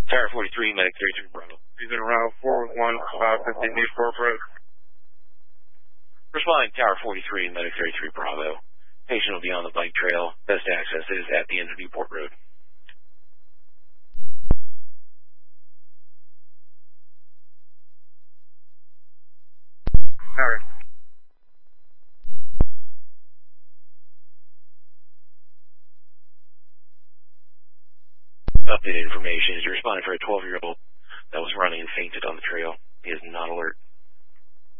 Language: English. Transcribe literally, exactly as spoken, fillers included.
Tower forty-three, Medic thirty-three Bravo. He's in around four one five fifty East Fort Bragg. Responding Tower forty-three, Medic thirty-three Bravo. Patient will be on the bike trail. Best access is at the end of Newport Road. Alright. Updated information is you're responding for a twelve-year-old that was running and fainted on the trail. He is not alert.